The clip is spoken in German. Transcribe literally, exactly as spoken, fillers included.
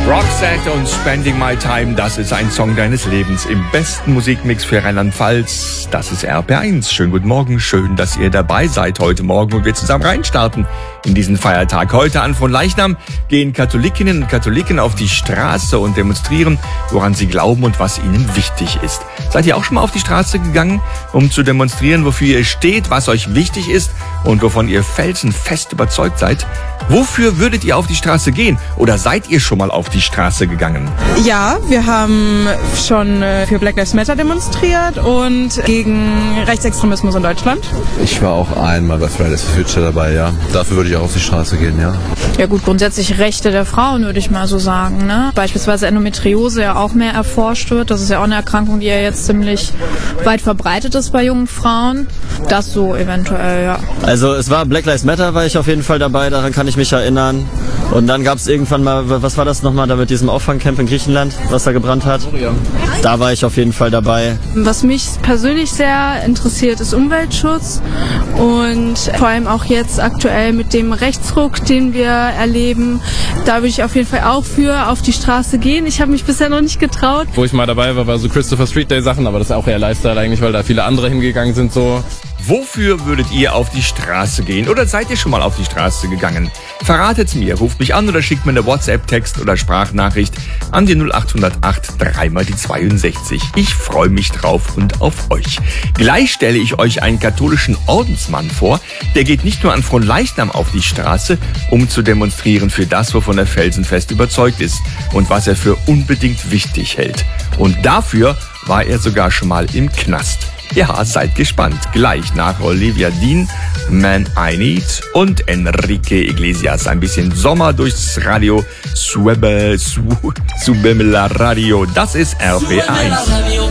Roxette und Spending My Time, das ist ein Song deines Lebens im besten Musikmix für Rheinland-Pfalz. Das ist R P eins. Schönen guten Morgen, schön, dass ihr dabei seid heute Morgen und wir zusammen reinstarten in diesen Feiertag. Heute an Fronleichnam gehen Katholikinnen und Katholiken auf die Straße und demonstrieren, woran sie glauben und was ihnen wichtig ist. Seid ihr auch schon mal auf die Straße gegangen, um zu demonstrieren, wofür ihr steht, was euch wichtig ist und wovon ihr felsenfest überzeugt seid? Wofür würdet ihr auf die Straße gehen? Oder seid ihr schon mal auf die Straße gegangen? Ja, wir haben schon für Black Lives Matter demonstriert und gegen Rechtsextremismus in Deutschland. Ich war auch einmal bei Fridays for Future dabei, ja. Dafür würde ich auch auf die Straße gehen, ja. Ja gut, grundsätzlich Rechte der Frauen, würde ich mal so sagen, ne? Beispielsweise Endometriose ja auch mehr erforscht wird. Das ist ja auch eine Erkrankung, die ja jetzt ziemlich weit verbreitet ist bei jungen Frauen. Das so eventuell, ja. Also es war Black Lives Matter, war ich auf jeden Fall dabei, daran kann ich mich erinnern. Und dann gab es irgendwann mal, was war das nochmal, da mit diesem Auffangcamp in Griechenland, was da gebrannt hat? Da war ich auf jeden Fall dabei. Was mich persönlich sehr interessiert, ist Umweltschutz und vor allem auch jetzt aktuell mit dem Rechtsruck, den wir erleben. Da würde ich auf jeden Fall auch für auf die Straße gehen. Ich habe mich bisher noch nicht getraut. Wo ich mal dabei war, war so Christopher Street Day Sachen, aber das ist auch eher Lifestyle eigentlich, weil da viele andere hingegangen sind so. Wofür würdet ihr auf die Straße gehen? Oder seid ihr schon mal auf die Straße gegangen? Verratet's mir, ruft mich an oder schickt mir eine WhatsApp-Text oder Sprachnachricht an die null acht null acht drei mal die zweiundsechzig. Ich freue mich drauf und auf euch. Gleich stelle ich euch einen katholischen Ordensmann vor. Der geht nicht nur an Fronleichnam auf die Straße, um zu demonstrieren für das, wovon er felsenfest überzeugt ist und was er für unbedingt wichtig hält. Und dafür war er sogar schon mal im Knast. Ja, seid gespannt. Gleich nach Olivia Dean, Man I Need und Enrique Iglesias. Ein bisschen Sommer durchs Radio. Suebe, su, Subemela Radio. Das ist R P eins.